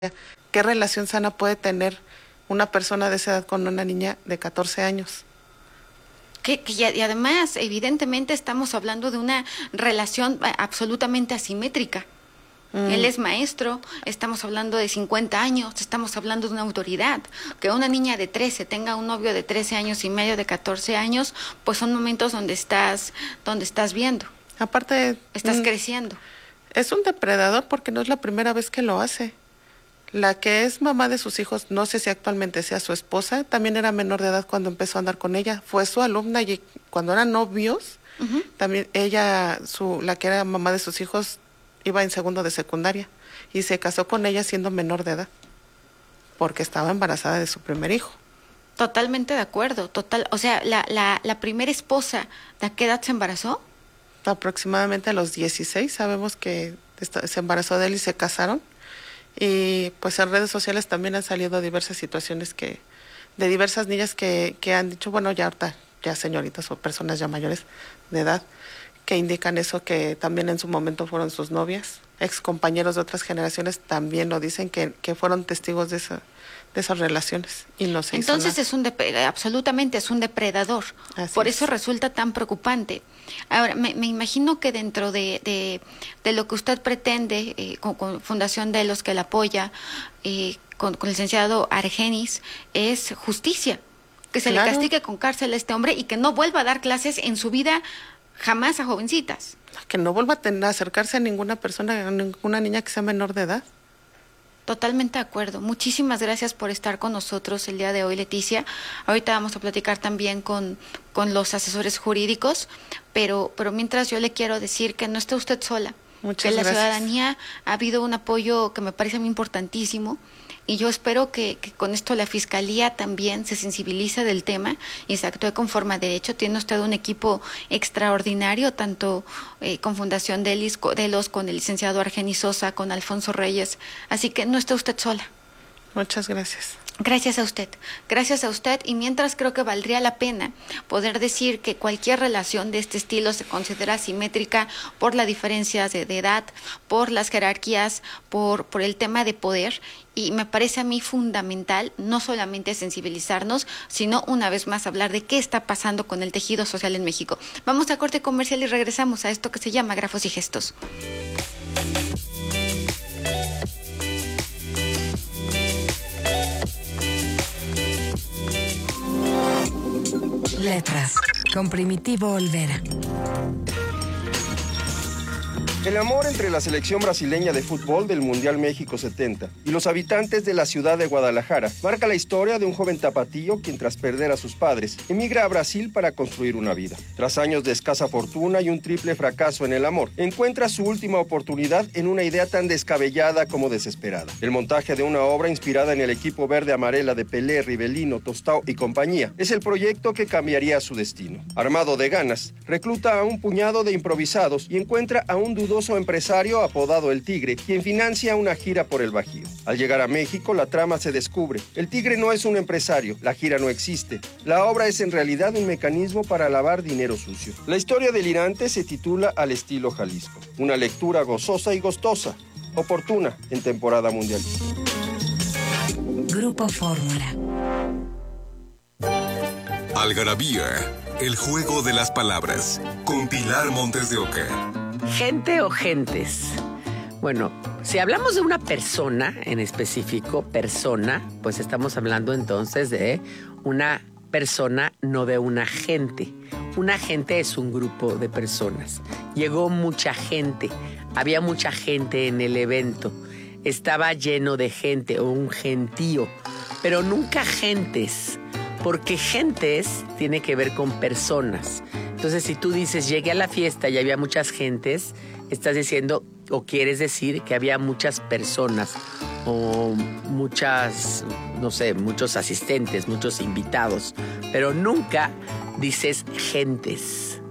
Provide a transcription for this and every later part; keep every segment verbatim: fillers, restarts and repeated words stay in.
¿Qué relación sana puede tener una persona de esa edad con una niña de catorce años? Que, que, y además, evidentemente, estamos hablando de una relación absolutamente asimétrica. Mm. Él es maestro, estamos hablando de cincuenta años, estamos hablando de una autoridad. Que una niña de trece tenga un novio de trece años y medio, de catorce años, pues son momentos donde estás, donde estás viendo. Aparte, estás mm, creciendo. Es un depredador porque no es la primera vez que lo hace. La que es mamá de sus hijos, no sé si actualmente sea su esposa, también era menor de edad cuando empezó a andar con ella. Fue su alumna y cuando eran novios, uh-huh. también ella, su, la que era mamá de sus hijos, iba en segundo de secundaria y se casó con ella siendo menor de edad porque estaba embarazada de su primer hijo. Totalmente de acuerdo, total. O sea, la, la, la primera esposa, ¿de qué edad se embarazó? Aproximadamente a los dieciséis, sabemos que se embarazó de él y se casaron. Y pues en redes sociales también han salido diversas situaciones que de diversas niñas que, que han dicho, bueno, ya ahorita, ya señoritas o personas ya mayores de edad, que indican eso, que también en su momento fueron sus novias, ex compañeros de otras generaciones también lo dicen, que, que fueron testigos de esa, de esas relaciones y no se Entonces hizo es un dep- absolutamente es un depredador. Así Por es. eso resulta tan preocupante. Ahora, me, me imagino que dentro de, de, de lo que usted pretende, eh, con, con Fundación Delos, que la apoya, eh, con, con el licenciado Argenis, es justicia. Que se claro. le castigue con cárcel a este hombre y que no vuelva a dar clases en su vida jamás a jovencitas. Que no vuelva a, tener, a acercarse a ninguna persona, a ninguna niña que sea menor de edad. Totalmente de acuerdo. Muchísimas gracias por estar con nosotros el día de hoy, Leticia. Ahorita vamos a platicar también con, con los asesores jurídicos, pero, pero mientras yo le quiero decir que no está usted sola. Muchas que la gracias. ciudadanía ha habido un apoyo que me parece muy importantísimo y yo espero que, que con esto la Fiscalía también se sensibilice del tema y se actúe conforme a derecho. Tiene usted un equipo extraordinario, tanto eh, con Fundación Delis, Delos, con el licenciado Argenis Sosa, con Alfonso Reyes, así que no está usted sola. Muchas gracias. Gracias a usted, gracias a usted, y mientras creo que valdría la pena poder decir que cualquier relación de este estilo se considera asimétrica por las diferencias de, de edad, por las jerarquías, por, por el tema de poder, y me parece a mí fundamental no solamente sensibilizarnos, sino una vez más hablar de qué está pasando con el tejido social en México. Vamos a corte comercial y regresamos a esto que se llama Grafos y Gestos. Letras, con Primitivo Olvera. El amor entre la selección brasileña de fútbol del Mundial México setenta y los habitantes de la ciudad de Guadalajara marca la historia de un joven tapatío quien, tras perder a sus padres, emigra a Brasil para construir una vida. Tras años de escasa fortuna y un triple fracaso en el amor, encuentra su última oportunidad en una idea tan descabellada como desesperada. El montaje de una obra inspirada en el equipo verde-amarela de Pelé, Rivelino, Tostao y compañía es el proyecto que cambiaría su destino. Armado de ganas, recluta a un puñado de improvisados y encuentra a un dudoso empresario apodado El Tigre, quien financia una gira por el Bajío. Al llegar a México, la trama se descubre. El Tigre no es un empresario, la gira no existe. La obra es en realidad un mecanismo para lavar dinero sucio. La historia delirante se titula Al estilo Jalisco. Una lectura gozosa y gustosa, oportuna en temporada mundialista. Grupo Fórmula. Algarabía, el juego de las palabras, con Pilar Montes de Oca. ¿Gente o gentes? Bueno, si hablamos de una persona en específico, persona, pues estamos hablando entonces de una persona, no de una gente. Una gente es un grupo de personas. Llegó mucha gente, había mucha gente en el evento, estaba lleno de gente o un gentío, pero nunca gentes, porque gentes tiene que ver con personas. Entonces, si tú dices, llegué a la fiesta y había muchas gentes, estás diciendo o quieres decir que había muchas personas o muchas, no sé, muchos asistentes, muchos invitados, pero nunca dices gentes.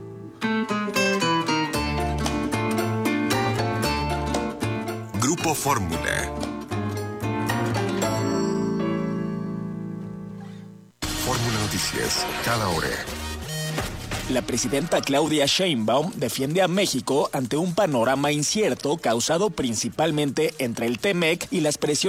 Grupo Fórmula. Fórmula Noticias, cada hora. La presidenta Claudia Sheinbaum defiende a México ante un panorama incierto causado principalmente entre el T M E C y las presiones